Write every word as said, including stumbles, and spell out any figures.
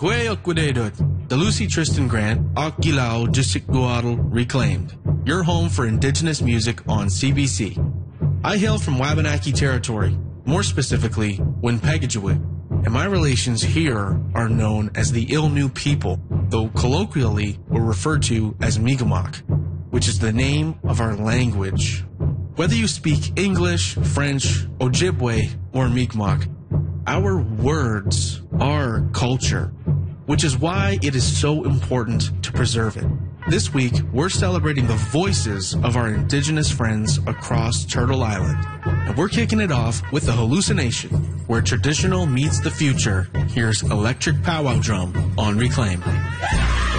Kwe Okwadedot, the Lucy Tristan Grant, Akilao Jisikguadal Reclaimed, your home for indigenous music on C B C. I hail from Wabanaki territory, more specifically, Winpegajuit, and my relations here are known as the Ilnu people, though colloquially we're referred to as Mi'kmaq, which is the name of our language. Whether you speak English, French, Ojibwe, or Mi'kmaq, our words are culture, which is why it is so important to preserve it. This week, we're celebrating the voices of our indigenous friends across Turtle Island. And we're kicking it off with the Hallucination, where traditional meets the future. Here's Electric Powwow Drum on Reclaim.